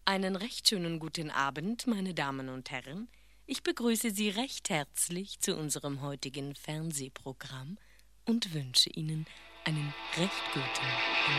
Einen recht schönen guten Abend, meine Damen und Herren. Ich begrüße Sie recht herzlich zu unserem heutigen Fernsehprogramm und wünsche Ihnen einen recht guten